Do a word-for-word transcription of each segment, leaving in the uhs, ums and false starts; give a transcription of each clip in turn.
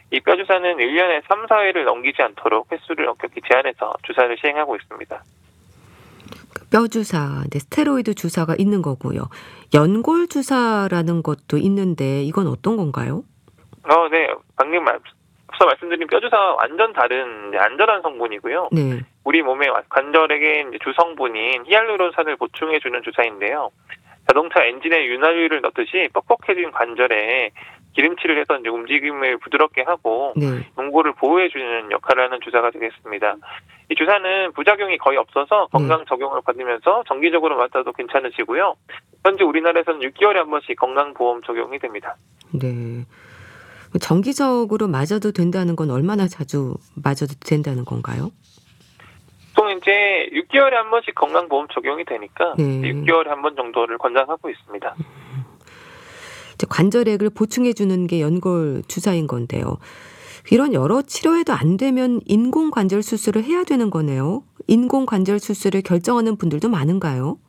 이 뼈 주사는 일 년에 삼, 사 회를 넘기지 않도록 횟수를 엄격히 제한해서 주사를 시행하고 있습니다. 뼈 주사, 네, 스테로이드 주사가 있는 거고요. 연골 주사라는 것도 있는데 이건 어떤 건가요? 어, 네. 방금 말, 앞서 말씀드린 뼈 주사와 완전 다른 이제 안전한 성분이고요. 네. 우리 몸의 관절에게 이제 주성분인 히알루론산을 보충해주는 주사인데요. 자동차 엔진에 윤활유를 넣듯이 뻑뻑해진 관절에 기름칠을 해서 이제 움직임을 부드럽게 하고 네. 연골을 보호해주는 역할을 하는 주사가 되겠습니다. 이 주사는 부작용이 거의 없어서 건강 적용을 받으면서 정기적으로 맞아도 괜찮으시고요. 현재 우리나라에서는 육 개월에 한 번씩 건강보험 적용이 됩니다. 네. 정기적으로 맞아도 된다는 건 얼마나 자주 맞아도 된다는 건가요? 보통 이제 육 개월에 한 번씩 건강보험 적용이 되니까 네. 육 개월에 한 번 정도를 권장하고 있습니다. 이제 관절액을 보충해 주는 게 연골 주사인 건데요. 이런 여러 치료에도 안 되면 인공관절 수술을 해야 되는 거네요. 인공관절 수술을 결정하는 분들도 많은가요?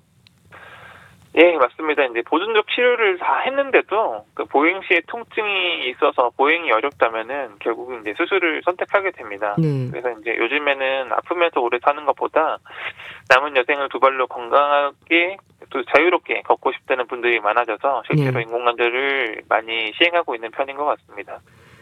예, 맞습니다. 이제 보존적 치료를 다 했는데도 그 보행 시에 통증이 있어서 보행이 어렵다면은 결국 이제 수술을 선택하게 됩니다. 네. 그래서 이제 요즘에는 아프면서 오래 사는 것보다 남은 여생을 두 발로 건강하게 또 자유롭게 걷고 싶다는 분들이 많아져서 실제로 네. 인공관절을 많이 시행하고 있는 편인 것 같습니다.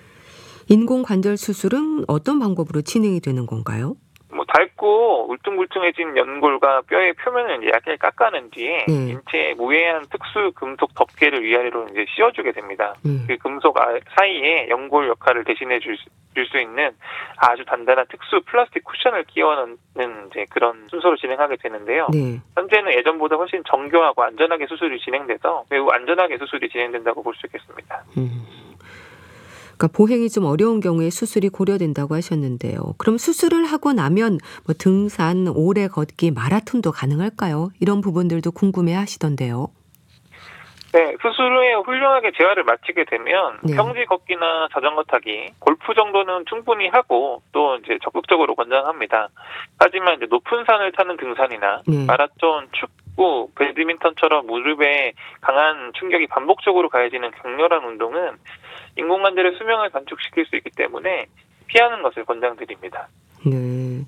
인공관절 수술은 어떤 방법으로 진행이 되는 건가요? 뭐 닳고 울퉁불퉁해진 연골과 뼈의 표면을 이제 얇게 깎아낸 뒤에 네. 인체에 무해한 특수 금속 덮개를 위아래로 이제 씌워주게 됩니다. 음. 그 금속 아- 사이에 연골 역할을 대신해 줄 수 있는 아주 단단한 특수 플라스틱 쿠션을 끼워넣는 이제 그런 순서로 진행하게 되는데요. 네. 현재는 예전보다 훨씬 정교하고 안전하게 수술이 진행돼서 매우 안전하게 수술이 진행된다고 볼 수 있겠습니다. 음. 그러니까 보행이 좀 어려운 경우에 수술이 고려된다고 하셨는데요. 그럼 수술을 하고 나면 뭐 등산, 오래 걷기, 마라톤도 가능할까요? 이런 부분들도 궁금해 하시던데요. 네, 수술 후에 훌륭하게 재활을 마치게 되면 네. 평지 걷기나 자전거 타기, 골프 정도는 충분히 하고 또 이제 적극적으로 권장합니다. 하지만 이제 높은 산을 타는 등산이나 네. 마라톤, 축구, 배드민턴처럼 무릎에 강한 충격이 반복적으로 가해지는 격렬한 운동은 인공관절의 수명을 단축시킬 수 있기 때문에 피하는 것을 권장드립니다. 네.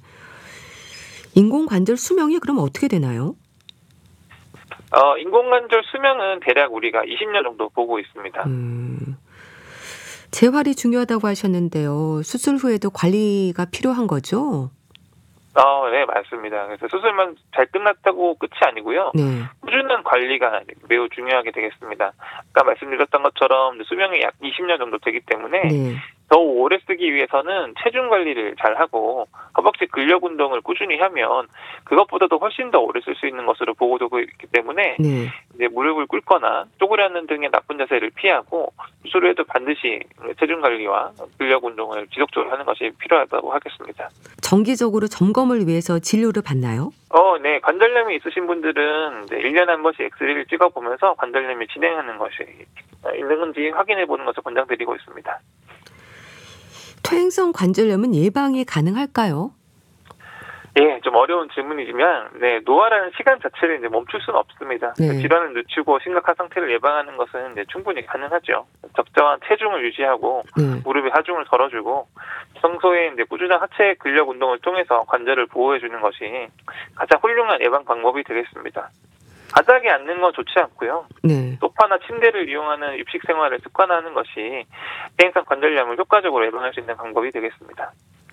인공관절 수명이 그럼 어떻게 되나요? 어, 인공관절 수명은 대략 우리가 이십 년 정도 보고 있습니다. 음. 재활이 중요하다고 하셨는데요. 수술 후에도 관리가 필요한 거죠? 어, 네, 맞습니다. 그래서 수술만 잘 끝났다고 끝이 아니고요. 네. 꾸준한 관리가 매우 중요하게 되겠습니다. 아까 말씀드렸던 것처럼 수명이 약 이십 년 정도 되기 때문에 네. 더 오래 쓰기 위해서는 체중 관리를 잘 하고 허벅지 근력 운동을 꾸준히 하면 그것보다도 훨씬 더 오래 쓸 수 있는 것으로 보고되고 있기 때문에 네. 이제 무릎을 꿇거나 쪼그려앉는 등의 나쁜 자세를 피하고 수술 후에도 반드시 체중 관리와 근력 운동을 지속적으로 하는 것이 필요하다고 하겠습니다. 정기적으로 점검을 위해서 진료를 받나요? 어, 네. 관절염이 있으신 분들은 이제 일 년에 한 번씩 엑스레이를 찍어보면서 관절염이 진행하는 것이 있는 건지 확인해 보는 것을 권장드리고 있습니다. 퇴행성 관절염은 예방이 가능할까요? 예, 좀 어려운 질문이지만, 네, 노화라는 시간 자체를 이제 멈출 수는 없습니다. 네. 질환을 늦추고 심각한 상태를 예방하는 것은 이제 충분히 가능하죠. 적정한 체중을 유지하고, 네. 무릎의 하중을 덜어주고, 평소에 이제 꾸준한 하체 근력 운동을 통해서 관절을 보호해주는 것이 가장 훌륭한 예방 방법이 되겠습니다. 바닥에 앉는 건 좋지 않고요. 네. 소파나 침대를 이용하는 입식 생활을 습관화하는 것이 퇴행성 관절염을 효과적으로 예방할 수 있는 방법이 되겠습니다.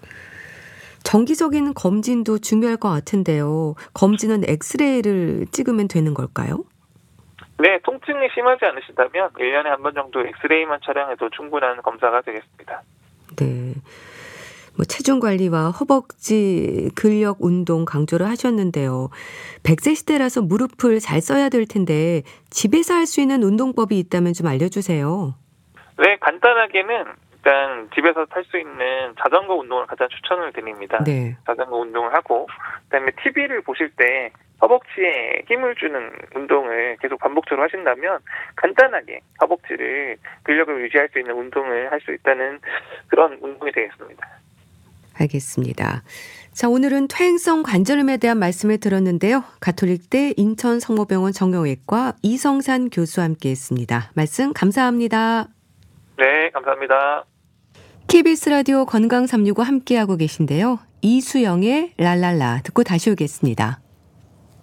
정기적인 검진도 중요할 것 같은데요. 검진은 엑스레이를 찍으면 되는 걸까요? 네, 통증이 심하지 않으시다면 일 년에 한 번 정도 엑스레이만 촬영해도 충분한 검사가 되겠습니다. 네. 뭐 체중 관리와 허벅지 근력 운동 강조를 하셨는데요. 백 세 시대라서 무릎을 잘 써야 될 텐데 집에서 할 수 있는 운동법이 있다면 좀 알려주세요. 네, 간단하게는 일단 집에서 할 수 있는 자전거 운동을 가장 추천을 드립니다. 네. 자전거 운동을 하고 그다음에 티비를 보실 때 허벅지에 힘을 주는 운동을 계속 반복적으로 하신다면 간단하게 허벅지를 근력을 유지할 수 있는 운동을 할 수 있다는 그런 운동이 되겠습니다. 알겠습니다. 자, 오늘은 퇴행성 관절염에 대한 말씀을 들었는데요. 가톨릭대 인천성모병원 정형외과 이성산 교수와 함께했습니다. 말씀 감사합니다. 네, 감사합니다. 케이비에스 라디오 건강 삼육오 함께하고 계신데요. 이수영의 랄랄라 듣고 다시 오겠습니다.